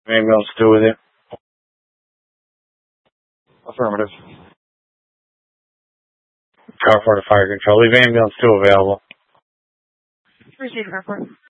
Ambulance 2 with you. Affirmative. Car 4 to fire control. Leave ambulance 2 available. Received, Car 4.